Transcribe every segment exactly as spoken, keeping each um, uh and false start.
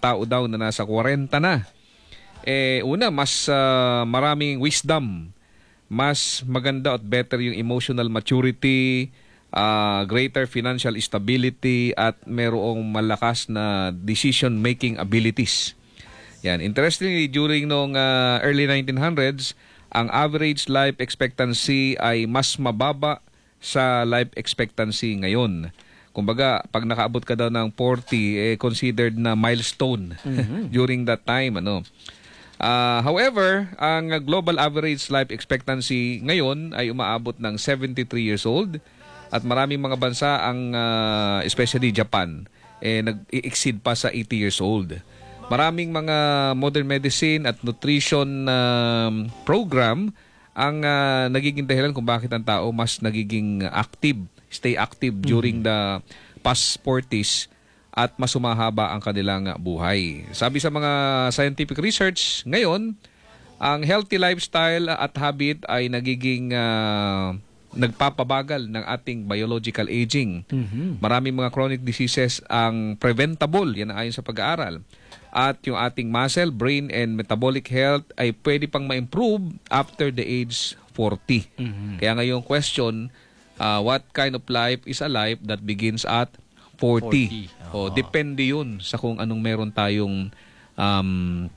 tao daw na nasa forty na, eh, una, mas uh, maraming wisdom, mas maganda at better yung emotional maturity, uh, greater financial stability, at merong malakas na decision-making abilities. Yan. Interestingly, during nung uh, early nineteen hundreds, ang average life expectancy ay mas mababa sa life expectancy ngayon. Kumbaga, pag nakaabot ka daw ng forty, eh, considered na milestone mm-hmm. during that time. Ano. Uh, however, ang global average life expectancy ngayon ay umaabot ng seventy-three years old, at maraming mga bansa, ang uh, especially Japan, eh, nag-i-exceed pa sa eighty years old. Maraming mga modern medicine at nutrition um, program ang uh, nagiging dahilan kung bakit ang tao mas nagiging active, stay active during mm-hmm. the past forties, at mas sumahaba ang kanilang buhay. Sabi sa mga scientific research, ngayon, ang healthy lifestyle at habit ay nagiging uh, nagpapabagal ng ating biological aging. Mm-hmm. Maraming mga chronic diseases ang preventable, yan ayon sa pag-aaral. At yung ating muscle, brain, and metabolic health ay pwede pang ma-improve after the age forty. Mm-hmm. Kaya ngayong question, uh, what kind of life is a life that begins at forty? O, depende yun sa kung anong meron tayong um,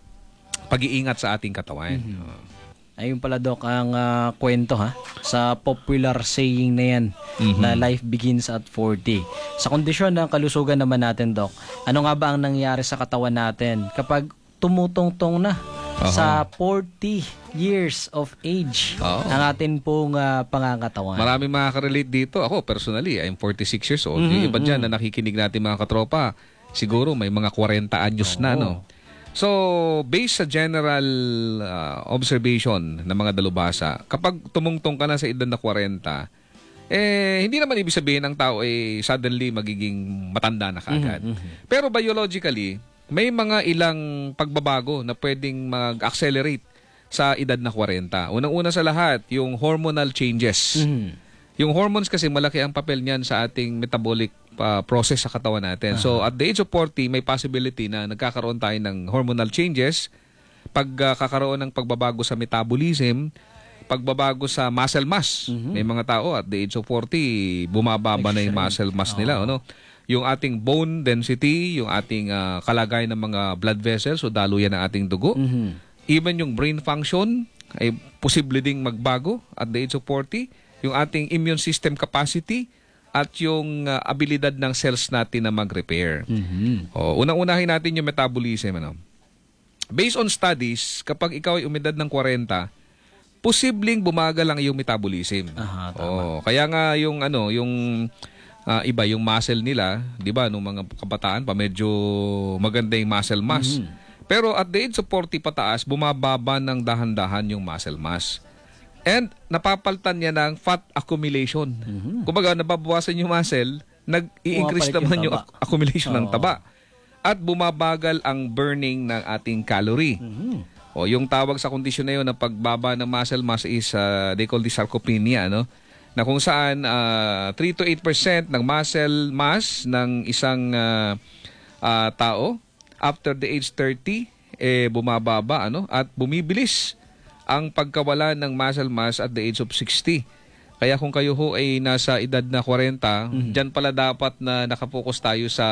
pag-iingat sa ating katawan. Mm-hmm. Uh. Ayun pala, Doc, ang uh, kwento ha sa popular saying na yan, mm-hmm. na life begins at forty. Sa kondisyon ng kalusugan naman natin, Doc, ano nga ba ang nangyayari sa katawan natin kapag tumutungtong na uh-huh. sa forty years of age uh-huh. ang atin pong uh, pangangatawan? Maraming makaka-relate dito. Ako, personally, I'm forty-six years old. Mm-hmm. Yung iba dyan na nakikinig natin mga katropa, siguro may mga forty anyos uh-huh. na, no? So, based sa general uh, observation ng mga dalubhasa, kapag tumungtong ka na sa edad na forty, eh, hindi naman ibig sabihin ng tao eh suddenly magiging matanda na kaagad. Mm-hmm. Pero biologically, may mga ilang pagbabago na pwedeng mag-accelerate sa edad na forty. Unang-una sa lahat, yung hormonal changes. Mm-hmm. Yung hormones kasi malaki ang papel niyan sa ating metabolic uh, process sa katawan natin. Uh-huh. So at the age of forty, may possibility na nagkakaroon tayo ng hormonal changes. Pag uh, kakaroon ng pagbabago sa metabolism, pagbabago sa muscle mass. Uh-huh. May mga tao at the age of forty, bumababa na yung muscle mass nila. Uh-huh. Ano? Yung ating bone density, yung ating uh, kalagayan ng mga blood vessels, so daluyan ng ating dugo. Uh-huh. Even yung brain function ay posible ding magbago at the age of forty. Yung ating immune system capacity at yung uh, abilidad ng cells natin na mag-repair. Mm-hmm. O, unang-unahin natin yung metabolism. Ano? Based on studies, kapag ikaw ay umedad ng forty, posibleng bumagal ang iyong metabolism. Aha, o, kaya nga yung ano, yung uh, iba yung muscle nila, 'di ba, nung mga kabataan pa medyo maganda yung muscle mass. Mm-hmm. Pero at the age of forty pataas, bumababa ng dahan-dahan yung muscle mass. And napapaltan niya ng fat accumulation. Mm-hmm. Kumbaga, nababawasan yung muscle, nag-i-increase naman yung, yung accumulation oh. ng taba. At bumabagal ang burning ng ating calorie. Mm-hmm. O, yung tawag sa kondisyon na yun na pagbaba ng muscle mass is, uh, they call this sarcopenia, no? Na kung saan uh, three to eight percent ng muscle mass ng isang uh, uh, tao after the age thirty, eh, bumababa, ano? At bumibilis ang pagkawala ng muscle mass at the age of sixty. Kaya kung kayo ho ay nasa edad na forty, mm-hmm. dyan pala dapat na nakapokus tayo sa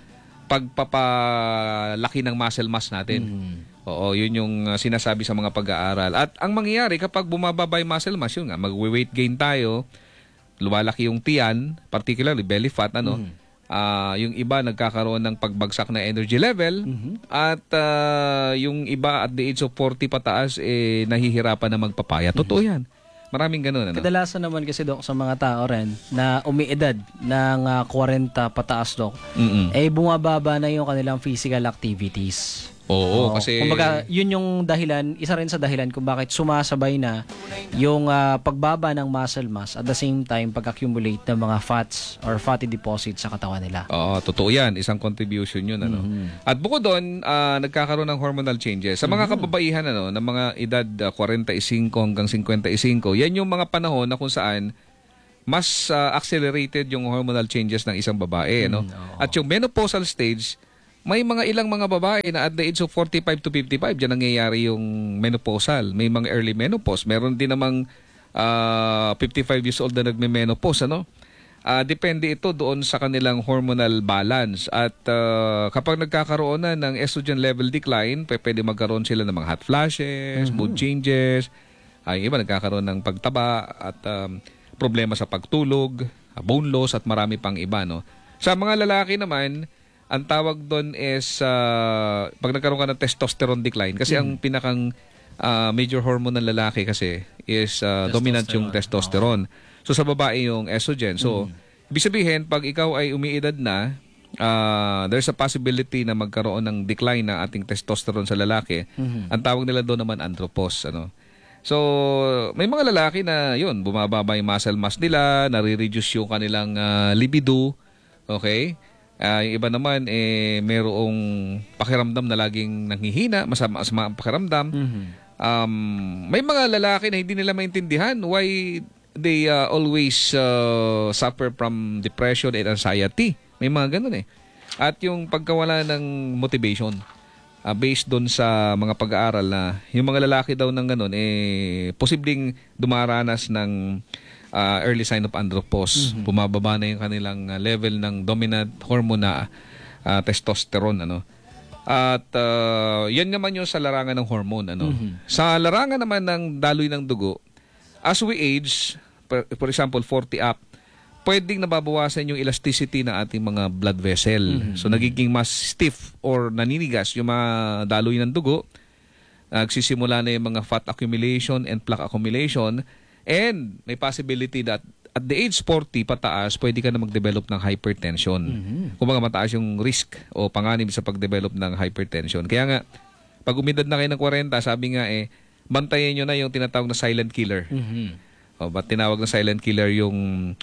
pagpapalaki ng muscle mass natin. Mm-hmm. Oo, yun yung uh, sinasabi sa mga pag-aaral. At ang mangyayari kapag bumababa yung muscle mass, yun nga, mag-weight gain tayo, lumalaki yung tiyan, particularly belly fat, ano, mm-hmm. Uh, yung iba nagkakaroon ng pagbagsak na energy level, mm-hmm. at uh, yung iba at the age of forty pataas eh nahihirapan na magpapaya. Totoo yan. Maraming ganun. Ano? Kadalasan naman kasi, Dok, sa mga tao rin na umiedad ng uh, forty pataas, Dok, mm-hmm. eh bumababa na yung kanilang physical activities. Oo, oh, kasi kumbaga, yun yung dahilan, isa rin sa dahilan kung bakit sumasabay na yung uh, pagbaba ng muscle mass at the same time pag-accumulate ng mga fats or fatty deposits sa katawan nila. Oo, totoo yan. Isang contribution yun. Ano? Mm-hmm. At bukod doon, uh, nagkakaroon ng hormonal changes. Sa mga mm-hmm. kababaihan, ano, ng mga edad uh, forty-five hanggang fifty-five, yan yung mga panahon na kung saan mas uh, accelerated yung hormonal changes ng isang babae. Mm-hmm. No? At yung menopausal stage, may mga ilang mga babae na at the age of forty-five to fifty-five, dyan nangyayari yung menopausal. May mga early menopause. Meron din namang uh, fifty-five years old na nagme-menopause. Ano? Uh, depende ito doon sa kanilang hormonal balance. At uh, kapag nagkakaroon na ng estrogen level decline, pwede magkaroon sila ng mga hot flashes, mm-hmm. mood changes, ay iba nagkakaroon ng pagtaba at um, problema sa pagtulog, bone loss at marami pang iba. No? Sa mga lalaki naman, ang tawag doon is uh, pag nagkaroon ka ng testosterone decline, kasi mm-hmm. ang pinakang uh, major hormone ng lalaki kasi is uh, dominant yung testosterone. Oh. So sa babae yung estrogen. So, mm. ibig sabihin, pag ikaw ay umiidad na, uh, there's a possibility na magkaroon ng decline ng ating testosterone sa lalaki. Mm-hmm. Ang tawag nila doon naman andropause. Ano? So, may mga lalaki na yun, bumababa yung muscle mass nila, nare-reduce yung kanilang uh, libido. Okay? Uh, yung iba naman, eh, merong pakiramdam na laging nanghihina, masama, masama ang pakiramdam. Mm-hmm. Um, may mga lalaki na hindi nila maintindihan why they uh, always uh, suffer from depression and anxiety. May mga ganun eh. At yung pagkawala ng motivation, uh, based doon sa mga pag-aaral na yung mga lalaki daw ng ganun, eh, posibleng dumaranas ng uh, early sign of andropause. Mm-hmm. Bumababa na yung kanilang uh, level ng dominant hormone na uh, testosterone. Ano? At uh, yan naman yung sa larangan ng hormone. Ano? Mm-hmm. Sa larangan naman ng daloy ng dugo, as we age, for example, forty up, pwedeng nababawasan yung elasticity ng ating mga blood vessel. Mm-hmm. So, nagiging mas stiff or naninigas yung mga daloy ng dugo. Nagsisimula na yung mga fat accumulation and plaque accumulation. And may possibility that at the age forty pataas, pwede ka na mag-develop ng hypertension. Mm-hmm. Kung baga mataas yung risk o panganib sa pag-develop ng hypertension. Kaya nga, pag umidad na kayo ng forty, sabi nga eh, bantayan nyo na yung tinatawag na silent killer. Mm-hmm. O, ba't tinawag na silent killer yung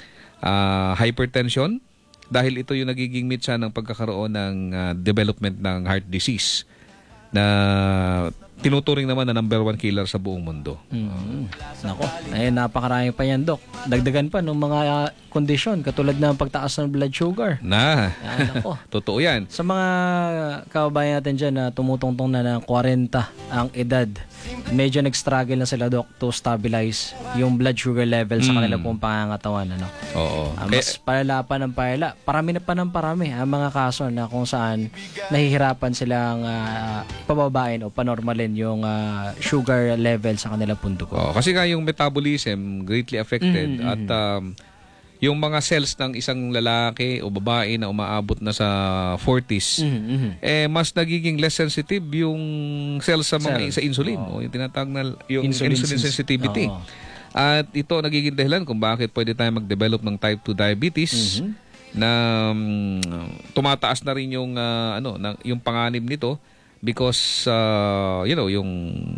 uh, hypertension? Dahil ito yung nagiging mitsa ng pagkakaroon ng uh, development ng heart disease na tinuturing naman na number one killer sa buong mundo. Mm-hmm. Nako, eh, napakarami pa yan, Dok. Dagdagan pa ng mga uh, kondisyon katulad ng pagtaas ng blood sugar. Na, yan, nako. Totoo yan. Sa mga kababayan natin dyan na tumutungtong na ng forty ang edad, medyo nag-struggle na sila, Dok, to stabilize yung blood sugar level sa mm. kanila pong pangangatawan. Ano? Oo. Uh, mas eh, palala pa ng palala. Parami na pa ng parami ang mga kaso na kung saan nahihirapan silang uh, pababain o panormalin yung uh, sugar level sa kanila punto ko. Oh, kasi nga yung metabolism greatly affected mm-hmm. at um, yung mga cells ng isang lalaki o babae na umaabot na sa forties, mm-hmm. eh mas nagiging less sensitive yung cells sa mga Cell. sa insulin, oh. o yung tinatawag na yung insulin, insulin sensitivity. Oh. At ito nagiging dahilan kung bakit pwede tayo mag-develop ng type two diabetes mm-hmm. na um, tumataas na rin yung uh, ano, na, yung panganib nito because uh, you know, yung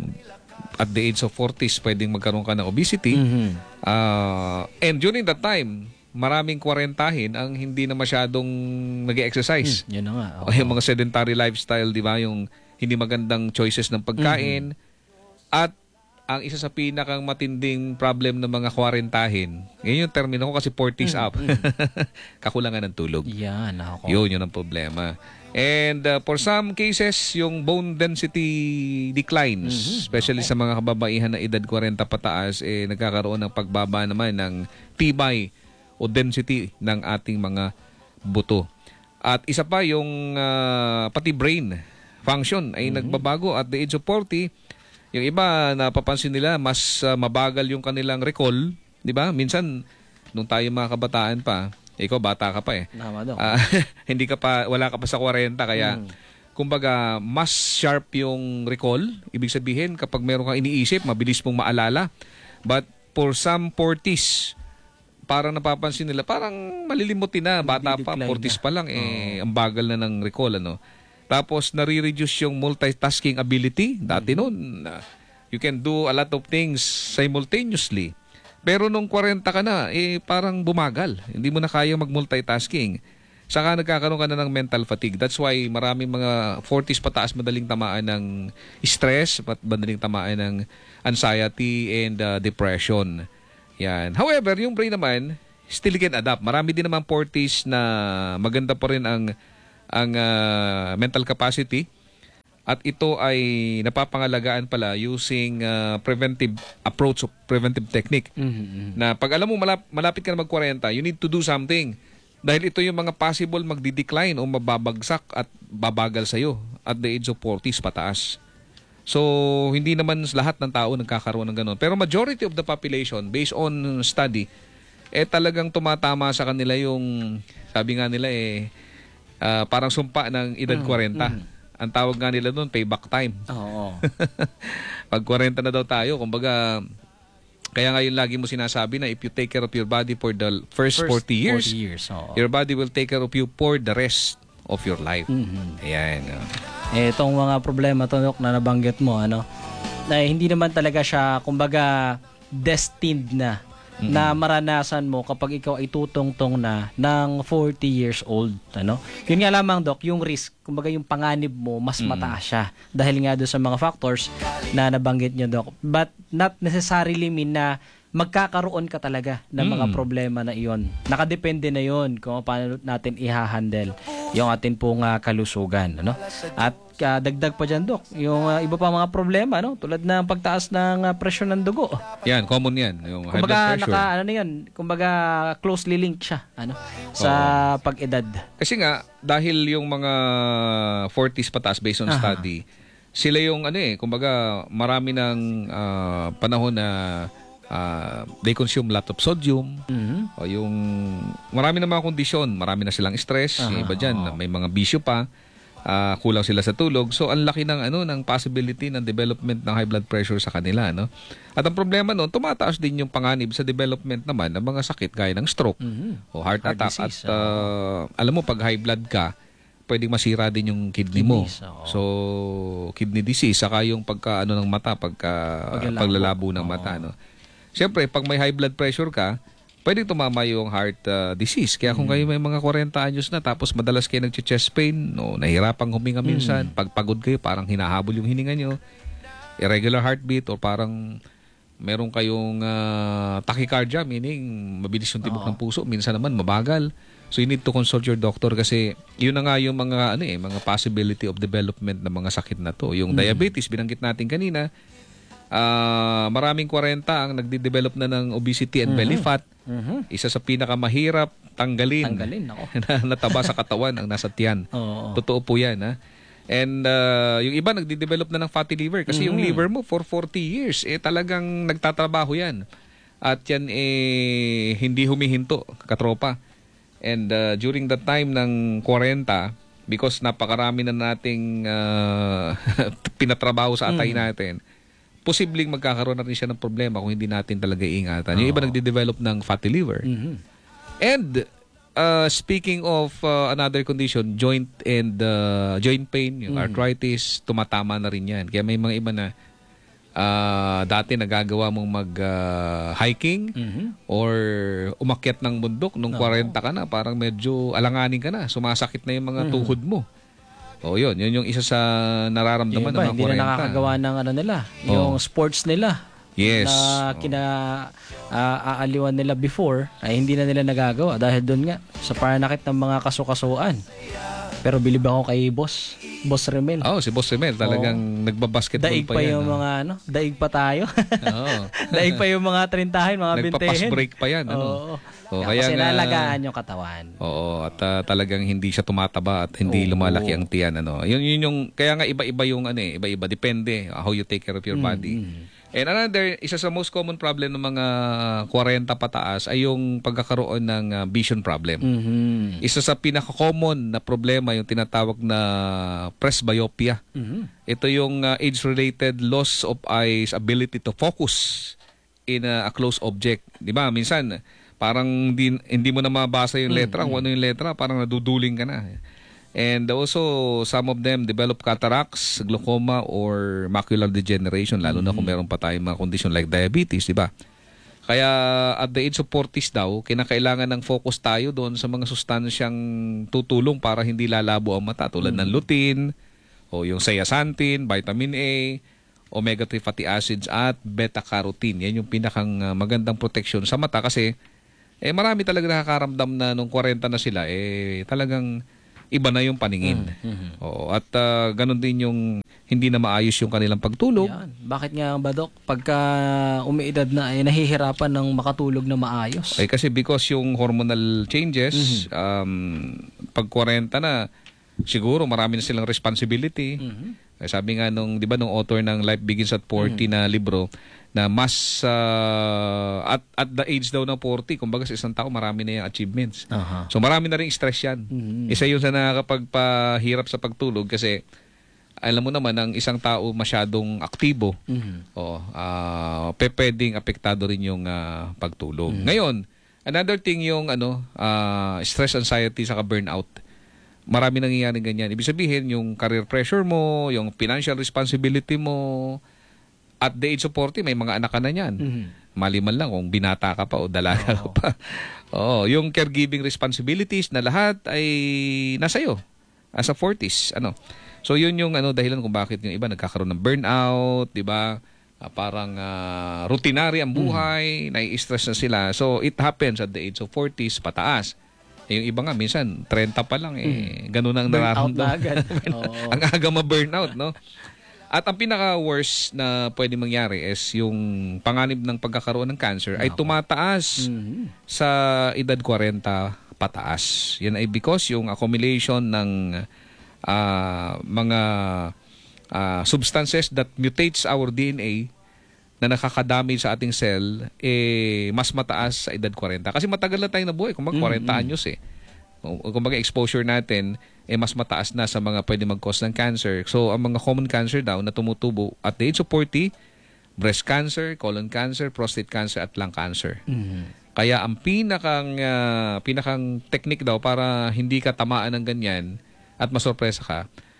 at the age of forties pwedeng magkaroon ka ng obesity. Mm-hmm. Uh, and during that time, maraming kwarentahin ang hindi na masyadong nag-exercise. Mm, yun na nga. O yung mga sedentary lifestyle, di ba? Yung hindi magandang choices ng pagkain. Mm-hmm. At ang isa sa pinakang matinding problem ng mga kwarentahin, yun yung termino ko kasi forties mm-hmm. up. Kakulangan ng tulog. Yan, ako. Yun, yun ang problema. And uh, for some cases, yung bone density declines, mm-hmm. especially sa mga kababaihan na edad forty pataas, eh, nagkakaroon ng pagbaba naman ng tibay o density ng ating mga buto. At isa pa yung uh, pati brain function ay mm-hmm. nagbabago at the age of forty. Yung iba napapansin nila mas uh, mabagal yung kanilang recall, di ba? Minsan nung tayo mga kabataan pa, ikaw bata ka pa eh. Uh, hindi ka pa, wala ka pa sa forty kaya mm. kumbaga mas sharp yung recall. Ibig sabihin kapag meron kang iniisip, mabilis mong maalala. But for some forties, parang napapansin nila, parang malilimutin na, bata pa, forties pa lang, eh, oh. ang bagal na ng recall. Ano? Tapos nare-reduce yung multitasking ability. Dati mm. noon, uh, you can do a lot of things simultaneously. Pero nung forty ka na, eh parang bumagal. Hindi mo na kaya mag-multitasking. Saka nagkakaroon ka na ng mental fatigue. That's why maraming mga forties pataas madaling tamaan ng stress, madaling tamaan ng anxiety and uh, depression. Yan. However, yung brain naman, still can adapt. Marami din naman forties na maganda pa rin ang ang ah, mental capacity. At ito ay napapangalagaan pala using uh, preventive approach o preventive technique. Mhm. Na pag alam mo malap- malapit ka na mag-forty, you need to do something. Dahil ito yung mga possible magdi-decline o mababagsak at babagal sa'yo at the age of forties pataas. So, hindi naman lahat ng tao nagkakaroon ng ganun. Pero majority of the population, based on study, eh talagang tumatama sa kanila yung, sabi nga nila eh, ah, parang sumpa ng edad forty. Ang tawag nga nila doon, payback time. Oo. Pag forty na daw tayo, kumbaga, kaya ngayon lagi mo sinasabi na if you take care of your body for the first, First forty years, forty years, oo. your body will take care of you for the rest of your life. Mhm. Ayan. oh. Eh, itong mga problema to, Dok, na nabanggit mo, ano, na hindi naman talaga siya, kumbaga, destined na na maranasan mo kapag ikaw ay tutungtong na ng forty years old, ano? Yun nga lamang, Doc, yung risk, kumbaga yung panganib mo mas mataas siya dahil nga doon sa mga factors na nabanggit niyo, Doc. But not necessarily mean na magkakaroon ka talaga ng mga problema na iyon. Nakadepende na yon kung paano natin i-handle yung atin pong uh, kalusugan, ano? At uh, dagdag pa dyan, Dok, yung uh, iba pa mga problema, no? Tulad ng pagtaas ng uh, presyon ng dugo. Yan, common yan. Yung high blood Kumbaga, pressure. naka, ano na yan, kumbaga, closely linked siya, ano, sa pag-edad. Kasi nga, dahil yung mga forties pataas based on Aha. study, sila yung ano eh, kumbaga marami ng ah, panahon na ah, they consume lot of sodium, Mhm. o yung marami na mga kondisyon, marami na silang stress, yung iba dyan, may mga bisyo pa, ah, kulang sila sa tulog. So ang laki ng ano ng possibility ng development ng high blood pressure sa kanila, no? At ang problema noon, tumataas din yung panganib sa development naman ng mga sakit gaya ng stroke Mhm. o heart, Heart attack. disease, At ah, alam mo, pag high blood ka, pwedeng masira din yung kidney mo. Kidneys, oo. So, kidney disease, saka yung pagka ano ng mata, pagka Paglalabo. paglalabo ng mata, no. Siyempre, pag may high blood pressure ka, pwedeng tumama yung heart ah, disease. Kaya kung kayo may mga forty anyos na tapos madalas kayo nagche-chest pain, no, nahirapang huminga minsan, pag pagod kayo, parang hinahabol yung hininga nyo, irregular heartbeat, o parang meron kayong ah, tachycardia, meaning mabilis yung tibok ng puso, minsan naman mabagal. So you need to consult your doctor kasi yun na nga yung mga ano eh, mga possibility of development ng mga sakit na to. Yung diabetes, binanggit natin kanina, ah, maraming forty ang nagde-develop na ng obesity and belly fat. Mhm. Isa sa pinakamahirap tanggalin, Tanggalin, ako. na nataba sa katawan ang nasa tiyan. Oo. Totoo po yan, ha? And uh, yung iba nagde-develop na ng fatty liver kasi yung liver mo for forty years, eh talagang nagtatrabaho yan. At yan eh hindi humihinto, katropa. And uh, during the time ng forty, because napakarami na nating uh, pinatrabaho sa atay natin, posibleng magkakaroon na rin siya ng problema kung hindi natin talaga iingatan. Yung iba nagde-develop ng fatty liver. Mhm. And uh, speaking of uh, another condition, joint and uh, joint pain, yung arthritis, tumatama na rin yan. Kaya may mga iba na uh, dati nagagawa mong mag-hiking Mhm. or umakyat ng bundok nung forty ka na, parang medyo alanganin ka na, sumasakit na yung mga tuhod mo. O yun, yun yung isa sa nararamdaman Yung iba, ng mga hindi forty. na nakakagawa ng ano nila, yung sports nila. Yes. Na kina ah, aaliwan nila before ay hindi na nila nagagawa dahil doon nga sa pananakit ng mga kasukasuan. Pero bilib ako kay Boss, Boss Remel. Oh, si Boss Remel talagang nagbabasketball Daig pa pa yan. yung no? mga ano, daig pa tayo. Oo. Daig pa yung mga trintahin, mga Nagpa-pass bintehin. break pa yan. Ano? Oo. Oo, Kaya kasi nga- nalagaan yung katawan. Oo, at ah, talagang hindi siya tumataba at hindi Oo. lumalaki ang tiyan, ano. Yun yun yung kaya nga iba-iba yung ano eh, iba-iba depende how you take care of your body. And another, isa sa most common problem ng mga forty pataas ay yung pagkakaroon ng ah, vision problem. Mhm. Isa sa pinaka-common na problema yung tinatawag na presbyopia. Mhm. Ito yung ah, age-related loss of eyes ability to focus in a, a close object. 'Di ba? Minsan parang hindi, hindi mo na mabasa yung letra, kung ano yung letra, parang naduduling ka na. And also, some of them develop cataracts, glaucoma, or macular degeneration, lalo na kung meron pa tayong mga condition like diabetes, di ba? Kaya at the age of forties daw, kinakailangan ng focus tayo doon sa mga sustansyang tutulong para hindi lalabo ang mata, tulad ng lutein, o yung zeaxanthin, vitamin A, omega three fatty acids, at beta-carotene. Yan yung pinakang uh, magandang protection sa mata kasi eh marami talaga nakakaramdam na nung forty na sila, eh talagang iba na yung paningin. Mm-hmm. Oo, at uh, ganun din yung hindi na maayos yung kanilang pagtulog. Yan. Bakit nga ba, Dok? Pagka umiidad na ay nahihirapan ng makatulog na maayos. Ay kasi because yung hormonal changes, Mm-hmm. um, pag forty na, siguro marami na silang responsibility. Mm-hmm. Eh, sabi nga nung, di ba, nung author ng Life Begins at forty Mm-hmm. na libro, na mas uh, at at the age daw ng forty, kumbaga sa isang tao marami na yung achievements. Aha. So marami na rin stress yan. Mhm. Isa yun sa nakakapagpahirap sa pagtulog kasi alam mo naman ang isang tao masyadong aktibo, Mhm. oh, uh, pwedeng apektado rin yung uh, pagtulog. Ngayon, another thing yung ano, uh, stress, anxiety saka burnout. Marami nangyayari ganyan. Ibig sabihin, yung career pressure mo, yung financial responsibility mo, at the age of forty, may mga anak ka na niyan. Mhm. Maliman lang kung binata ka pa o dalaga ka pa. Oo, yung caregiving responsibilities na lahat ay nasa iyo as a forties, ano. So yun yung ano dahilan kung bakit yung iba nagkakaroon ng burnout, 'di ba? Ah, parang uh, routinary ang buhay, mm. nai-stress na sila. So it happens at the age of forties pataas. Eh, yung iba nga minsan thirty pa lang eh mm. ganun ang Burnout na nararamdaman. agad. Oo. Ang aga ma-burnout, no? At ang pinaka-worst na pwede mangyari is yung panganib ng pagkakaroon ng cancer ay tumataas Mhm. sa edad forty pataas. Yan ay because yung accumulation ng ah, mga ah, substances that mutates our D N A na nakakadamage sa ating cell eh mas mataas sa edad forty. Kasi matagal na tayong nabuhay, kung mag forty anyos eh. Kung baga exposure natin eh mas mataas na sa mga pwede mag-cause ng cancer. So ang mga common cancer daw na tumutubo at the age of forty, breast cancer, colon cancer, prostate cancer at lung cancer. Mhm. Kaya ang pinakang uh, pinakang technique daw para hindi ka tamaan ng ganyan at masorpresa ka,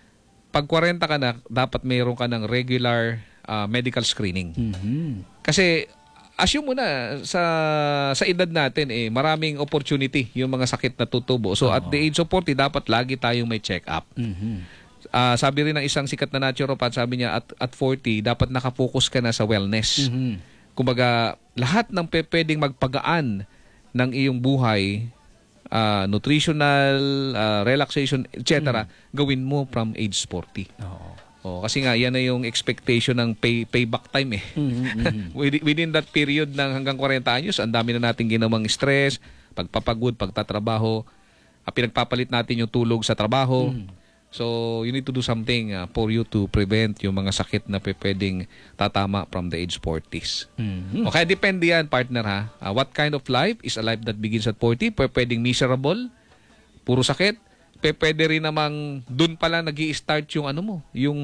pag forty ka na, dapat mayroon ka ng regular uh, medical screening. Mhm. Kasi assume mo na sa sa edad natin eh maraming opportunity yung mga sakit na tutubo. So at the age of forty dapat lagi tayong may check-up. Mhm. Uh, sabi rin ng isang sikat na naturopath, sabi niya at at forty dapat nakapokus ka na sa wellness. Mhm. Kumbaga, lahat ng pe- pwedeng magpagaan ng iyong buhay, uh, nutritional, uh, relaxation, et cetera, mm. gawin mo from age forty. Oo. Oh, kasi nga, yan na yung expectation ng pay, payback time eh. Mhm. within, within that period ng hanggang forty anyos, ang dami na nating ginawang stress, pagpapagod, pagtatrabaho, uh, pinagpapalit natin yung tulog sa trabaho. Mm. So, you need to do something uh, for you to prevent yung mga sakit na pwedeng tatama from the age forties. Mhm. Okay, depende yan, partner ha. Uh, what kind of life is a life that begins at forty? P- pwedeng miserable, puro sakit. P- pwede rin namang dun pala nag-i-start yung ano mo, yung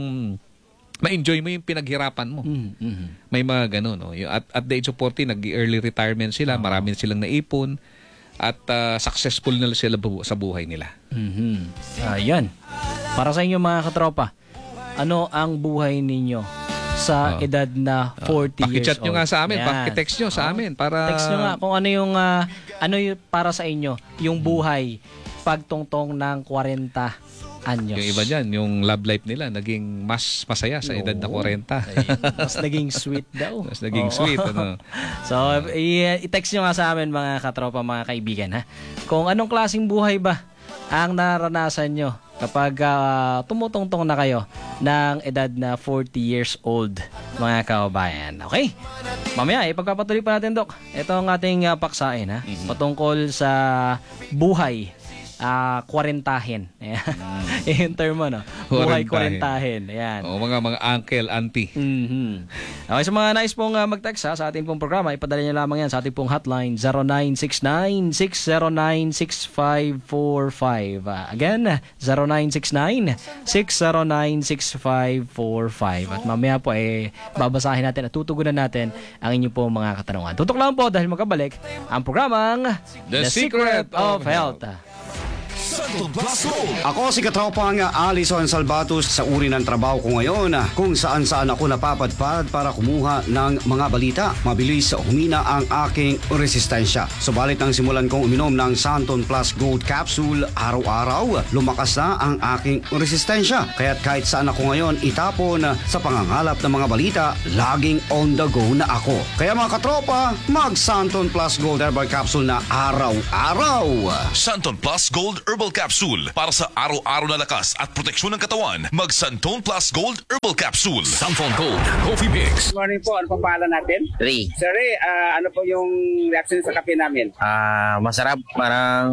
ma-enjoy mo yung pinaghirapan mo. Mhm. May mga ganun. No? Yung At, at the age of forty, nag-early retirement sila, marami silang naipon, at uh, successful na sila bu- sa buhay nila. Mhm. Ayan. Para sa inyo mga katropa, ano ang buhay ninyo sa Oh. edad na forty years Paki-chat old? nyo nga sa amin, Ayan. paki-text nyo sa Oh. amin para Text nyo nga kung ano yung ah, ano yung para sa inyo yung buhay pagtungtong ng forty anyos. yung iba dyan, yung love life nila naging mas masaya sa edad na Oo. forty. Ayun. Mas naging sweet daw. Mas naging Oo. sweet. Ano? So, i- i-text nyo nga sa amin mga katropa, mga kaibigan ha. Kung anong klaseng buhay ba ang naranasan nyo kapag ah, tumutungtong na kayo ng edad na forty years old, mga kababayan. Okay? Mamaya, ipagpapatuloy pa natin, Dok. Ito ang ating ah, paksain ha. Patungkol sa buhay ah kwarentahin. Ayan. Yung term mo, no? Buhay kwarentahin. Ayan. O, mga mga uncle, auntie. Mhm. Okay, sa mga nais pong uh, mag-text ha, sa ating pong programa, ipadala niyo lamang yan sa ating pong hotline zero nine six nine, six zero nine, six five four five. Uh, again, zero nine six nine, six zero nine, six five four five. At mamaya po eh babasahin natin at tutugunan natin ang inyong pong mga katanungan. Tutok lang po dahil magkabalik ang programang The Secret of Health. Ako si katropang Alison Salvatos sa uri ng trabaho ko ngayon kung saan saan ako napapadpad para kumuha ng mga balita. Mabilis humina ang aking resistensya. Subalit nang simulan kong uminom ng Santon Plus Gold Capsule araw-araw, lumakas na ang aking resistensya. Kaya't kahit saan ako ngayon itapon sa pangangalap ng mga balita, laging on the go na ako. Kaya mga katropa, mag Santon Plus Gold Herbal Capsule na araw-araw. Santon Plus Gold Herbal Capsule. Para sa araw-araw na lakas at proteksyon ng katawan, mag Santone Plus Gold Herbal Capsule. Santon Gold Coffee Mix. Good morning po. Ano pong pangalan natin? Ray. Sir Ray, ah, ano po yung reaction sa kape namin? Ah, masarap, parang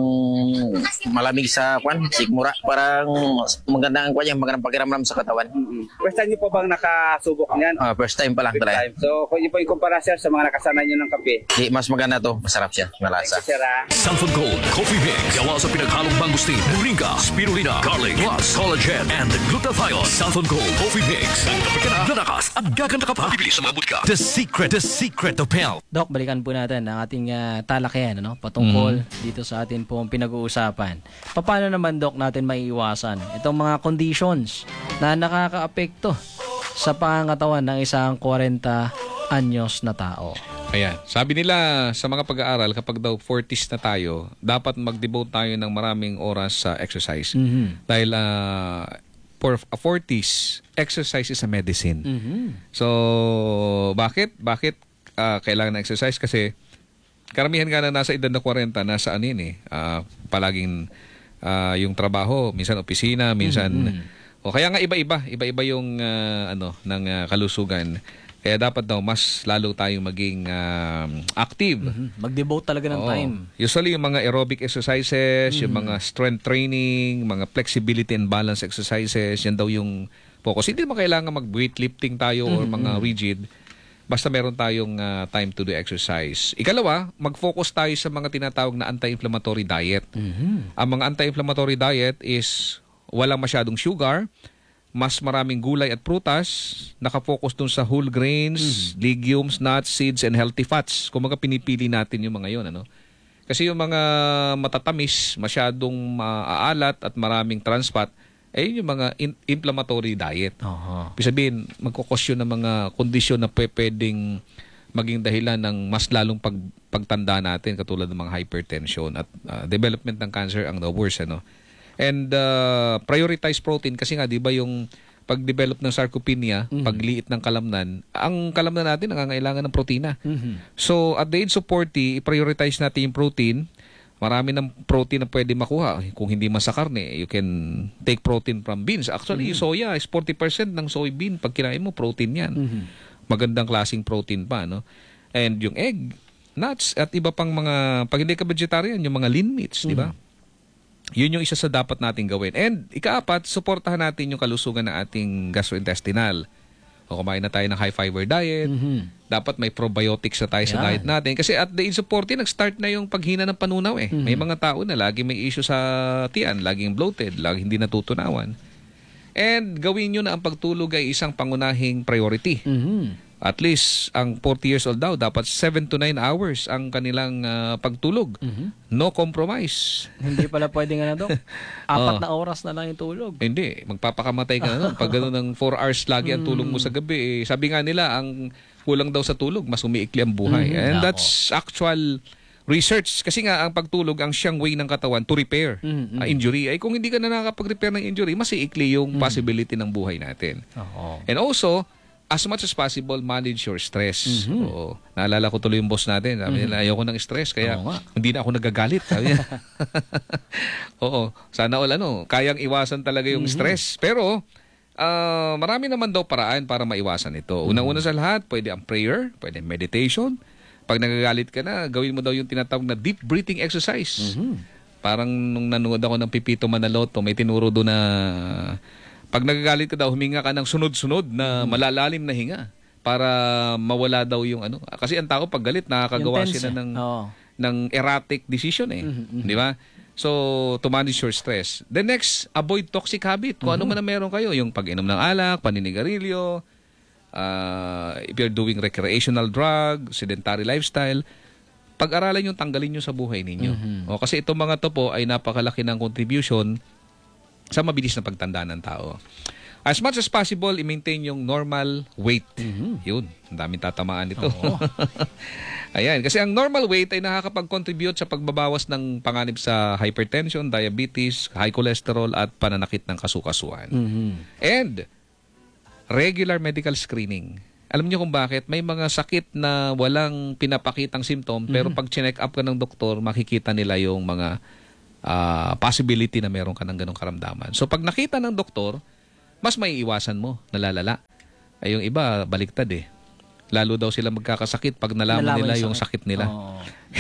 malamig sa kwan, sigmura, parang maganda ang kwan, magandang pakiramdam sa katawan. Mm-hmm. First time niyo po bang nakasubok niyan? Ah, first time pa lang First talaga. time. So, kung yun po yung kumpara sir sa mga nakasanay niyo ng kape. Di, mas maganda to, masarap siya, malasa. Sir, ah. Santon Gold Coffee Mix. Gawa sa pinaghalong mangustin, moringa, spirulina, garlic, plus collagen, and glutathione. Santon Gold Coffee Mix. Ang kape ka na, lalakas at gaganda ka pa. Bibili sa mga budka. The secret, the secret of health. Doc, balikan po natin ang ating uh, talakayan ano, patungkol Mm-hmm. dito sa atin pong pinag-uusapan. Paano naman, Doc, natin maiiwasan itong mga conditions na nakakaapekto sa pangangatawan ng isang forty anyos na tao? Ayan. Sabi nila sa mga pag-aaral, kapag daw forties na tayo, dapat mag-devote tayo ng maraming oras sa exercise. Mhm. Dahil uh, for a forties, exercise is a medicine. Mhm. So, bakit? Bakit uh, kailangan ng exercise? Kasi karamihan nga na nasa edad na forty, nasa ano yun eh, uh, palaging uh, yung trabaho, minsan opisina, minsan... O kaya nga iba-iba, iba-iba yung uh, ano ng uh, kalusugan. Kaya dapat daw mas lalo tayong maging uh, active. Mhm. Mag-devote talaga ng Oo. time. Usually yung mga aerobic exercises, yung mga strength training, mga flexibility and balance exercises, yan daw yung focus. Hindi mo kailangan mag-weightlifting tayo or mga rigid. Basta meron tayong uh, time to do exercise. Ikalawa, mag-focus tayo sa mga tinatawag na anti-inflammatory diet. Ang mga anti-inflammatory diet is walang masyadong sugar, mas maraming gulay at prutas, nakafocus dun sa whole grains, legumes, nuts, seeds, and healthy fats. Kung mga pinipili natin yung mga yon, ano? Kasi yung mga matatamis, masyadong maaalat at maraming trans fat, eh yung mga in- inflammatory diet. Oho. Ibig sabihin, magkukos yun ng mga kondisyon na pwe- pwedeng maging dahilan ng mas lalong pag, pagtanda natin, katulad ng mga hypertension at uh, development ng cancer ang the worst, ano? And uh, prioritize protein kasi nga 'di ba yung pag-develop ng sarcopenia, pagliit ng kalamnan, ang kalamnan natin nangangailangan ng protina. Mhm. So at the age of forty, i-prioritize natin yung protein. Marami ng protein na pwede makuha. Kung hindi man sa karne, you can take protein from beans. Actually, yung soya is forty percent ng soybean. Pag kinain mo, protein yan. Magandang klaseng protein pa, no? And yung egg, nuts, at iba pang mga, pag hindi ka vegetarian, yung mga lean meats, di ba? Yun yung isa sa dapat natin gawin. And ikaapat, suportahan natin yung kalusugan ng ating gastrointestinal. O kumain na tayo ng high fiber diet. Dapat may probiotics na tayo sa Yan. diet natin. Kasi at the age of forty, nag-start na yung paghina ng panunaw eh. May mga tao na lagi may issue sa tiyan, laging bloated, lagi hindi natutunawan. And gawin nyo na ang pagtulog ay isang pangunahing priority. Mhm. At least, ang forty years old daw, dapat seven to nine hours ang kanilang ah, pagtulog. No compromise. Hindi pala pwedeng ano, Doc. Apat Oh. na oras na lang yung tulog. Hindi, magpapakamatay ka na nun. Pag gano'n ng four hours lagi ang tulog mo sa gabi, eh, sabi nga nila, ang kulang daw sa tulog, mas umiikli ang buhay. Mhm. And Nako. that's actual research. Kasi nga, ang pagtulog, ang siyang way ng katawan to repair Mhm. ah, injury. Ay kung hindi ka na nakakapag-repair ng injury, mas iikli yung possibility ng buhay natin. Oo. And also, as much as possible, manage your stress. Oo. Naalala ko tuloy yung boss natin. Sabi nila, ayoko ng stress, kaya Oo nga. hindi na ako nagagalit. Sabi niya. Oo. Sana all, ano, kayang iwasan talaga yung stress. Pero, ah, marami naman daw paraan para maiwasan ito. Unang-una sa lahat, pwede ang prayer, pwede meditation. Pag nagagalit ka na, gawin mo daw yung tinatawag na deep breathing exercise. Parang nung nanood ako ng Pipito Manaloto, may tinuro doon na pag nagagalit ka daw, huminga ka ng sunod-sunod na malalalim na hinga para mawala daw yung ano. Kasi ang tao pag galit, nakakagawa Yung tense, sila eh. ng, Oo. ng erratic decision eh. Di ba? So, to manage your stress. The next, avoid toxic habit. Kung ano man na meron kayo, yung pag-inom ng alak, paninigarilyo, uh, if you're doing recreational drug, sedentary lifestyle, pag-aralan yung tanggalin nyo sa buhay ninyo. O, kasi itong mga to po ay napakalaki ng contribution sa mabilis na pagtanda ng tao. As much as possible, i-maintain yung normal weight. Yun, ang daming tatamaan nito. Ayan, kasi ang normal weight ay nakakapag-contribute sa pagbabawas ng panganib sa hypertension, diabetes, high cholesterol at pananakit ng kasukasuan. And regular medical screening. Alam niyo kung bakit? May mga sakit na walang pinapakitang symptom pero pag chinek up ka ng doktor, makikita nila yung mga uh, possibility na meron ka ng ganong karamdaman. So pag nakita ng doktor, mas maiiwasan mo, nalalala. Ay yung iba, baliktad eh. Lalo daw sila magkakasakit pag nalaman, Nalaman nila yung yung sakit nila. Oo.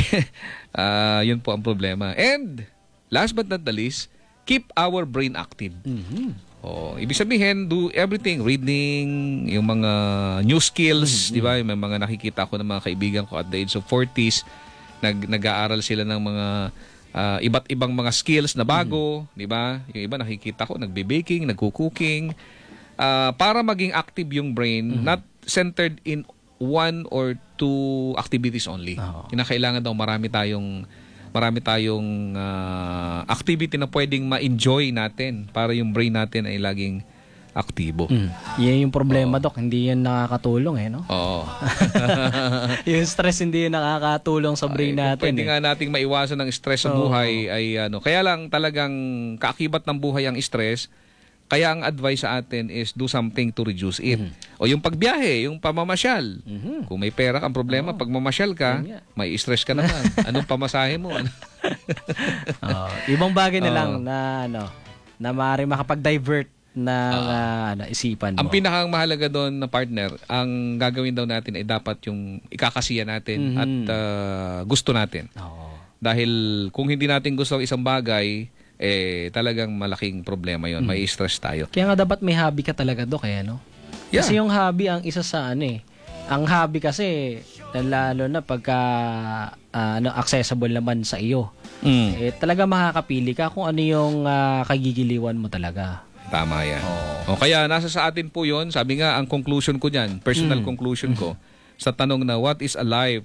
Ah, yun po ang problema. And last but not the least, keep our brain active. Mhm. Oh, ibig sabihin, do everything, reading, yung mga new skills, di ba? Yung mga nakikita ko ng mga kaibigan ko at the age of forties, nag nag-aaral sila ng mga ah, iba't ibang mga skills na bago, di ba? Yung iba nakikita ko nagbe-baking, nagko-cooking, ah, para maging active yung brain, not centered in one or two activities only. Oo. Kinakailangan daw marami tayong marami tayong ah, activity na pwedeng ma-enjoy natin para yung brain natin ay laging aktibo. Mm. Yan yung problema, Dok. Hindi yan nakakatulong eh, no? Oo. Yung stress hindi yan nakakatulong sa brain Ay, kung natin. pwede eh. nga nating maiwasan ng stress sa buhay ay ano. Kaya lang talagang kaakibat ng buhay ang stress. Kaya ang advice sa atin is do something to reduce it. O yung pagbiyahe, yung pamamasyal. Kung may pera kang problema, pag mamasyal ka, Yun nga. may stress ka naman. Anong pamasahe mo? Ano? Oo. Ibang bagay na Oo. lang na ano, na maaaring makapag-divert ng ah, ano, isipan mo. Ang pinakang mahalaga doon na partner, ang gagawin daw natin ay dapat yung ikakasiya natin Mhm. at ah, gusto natin. Oo. Dahil kung hindi natin gusto ang isang bagay, eh talagang malaking problema yon. May stress tayo. Kaya nga dapat may hobby ka talaga, Dok, eh, no? Yeah. Kasi yung hobby ang isa sa ano eh. Ang hobby kasi lalo na pagka ah, ano accessible naman sa iyo. Mm. Eh talaga makakapili ka kung ano yung ah, kagigiliwan mo talaga. Tama yan. O kaya nasa sa atin po yon. Sabi nga, ang conclusion ko dyan, personal conclusion ko, sa tanong na what is a life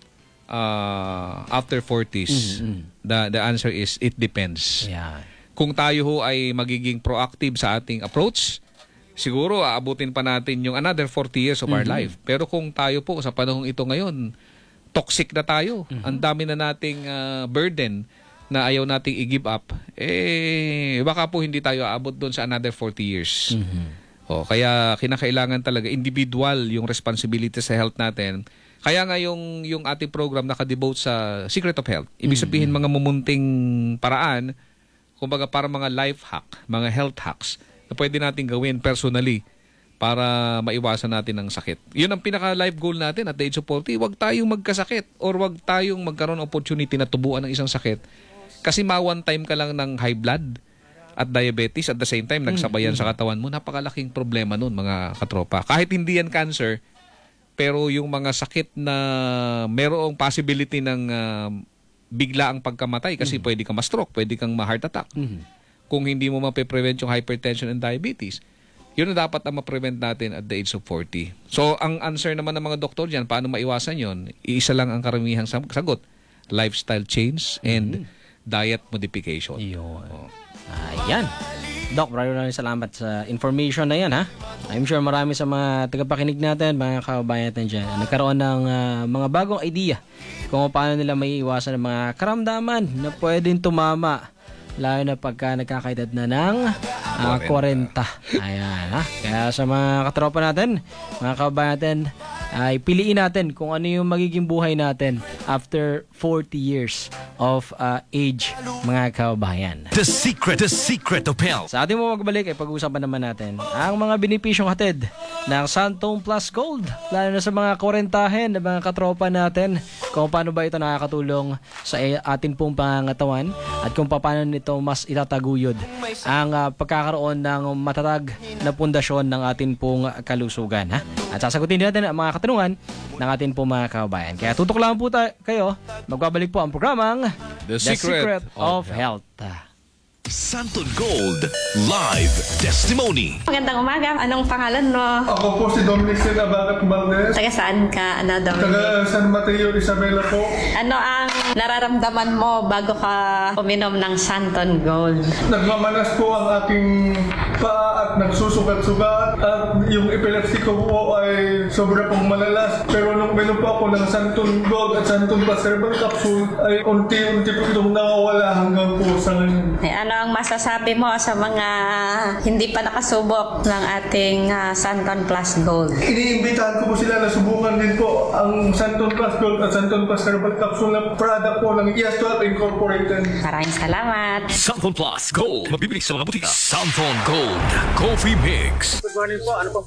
uh, after forties, the, the answer is it depends. Yan. Kung tayo ho ay magiging proactive sa ating approach, siguro aabutin pa natin yung another forty years of our life. Pero kung tayo po sa panahong ito ngayon, toxic na tayo. Ang dami na nating ah, burden na ayaw nating i-give up, eh baka po hindi tayo aabot doon sa another forty years. O, kaya kinakailangan talaga individual yung responsibility sa health natin. Kaya nga yung, yung ating program nakadevote sa Secret of Health. Ibig sabihin mga mumunting paraan, kumbaga para mga life hack, mga health hacks na pwede natin gawin personally para maiwasan natin ng sakit. Yun ang pinaka-life goal natin at the age of forty. Huwag tayong magkasakit or huwag tayong magkaroon ng opportunity na tubuan ng isang sakit. Kasi ma-one time ka lang ng high blood at diabetes at the same time nagsabayan sa katawan mo. Napakalaking problema nun, mga katropa. Kahit hindi yan cancer, pero yung mga sakit na merong possibility ng uh, bigla ang pagkamatay kasi pwede kang ma-stroke, pwede kang ma-heart attack. Kung hindi mo mape-prevent yung hypertension and diabetes, yun na dapat ang ma-prevent natin at the age of forty. So, ang answer naman ng mga doktor dyan, paano maiwasan yun? Iisa lang ang karamihang sagot. Lifestyle change and diet modification. Yun. Ayan. Doc, maraming maraming salamat sa information na yan, ha? I'm sure marami sa mga tagapakinig natin, mga kababayan natin dyan, nagkaroon ng ah, mga bagong idea kung paano nila may iwasan ng mga karamdaman na pwedeng tumama, lalo na pagka nagkakaedad na ng ah, forty. Ayan, ha? Kaya sa mga katropa natin, mga kababayan natin, ay piliin natin kung ano yung magiging buhay natin after forty years of uh, age, mga kababayan. The secret, the secret of health. Sa ating mo magbalik ay pag-uusapan naman natin ang mga benepisyong hatid ng Santong Plus Gold, lalo na sa mga kurentahin na mga katropa natin, kung paano ba ito nakakatulong sa atin pong pangangatawan at kung paano nito mas itataguyod ang uh, pagkakaroon ng matatag na pundasyon ng atin pong kalusugan, ha? At sasagutin natin ang mga katanungan ng atin pong mga kababayan. Kaya tutok lang po tayo, kayo, magbabalik po ang programang The Secret of, Health. Santon Gold Live Testimony. Magandang umaga. Anong pangalan mo? Ako po si Dominic Sin Abagat Valdez. Taga saan ka, Ana Dominic? Taga San Mateo, Isabela po. Ano ang nararamdaman mo bago ka uminom ng Santon Gold? Nagmamanas po ang aking paa at nagsusugat-sugat at yung epilepsy ko po ay sobra pong malalas. Pero nung minom po ako ng Santon Gold at Santon Plus Herbal Capsule ay unti-unti po itong nawawala hanggang po sa ngayon. Eh, ano ang masasabi mo sa mga hindi pa nakasubok ng ating uh, Santon Plus Gold? Iniimbitahan ko po sila na subukan din po ang Santon Plus Gold at Santon Plus Herbal Capsule na product po ng E S twelve Incorporated. Maraming salamat. Santon Plus Gold. Mabibili sa mga butika. Santon Gold Coffee Mix. Good morning po. Ano pong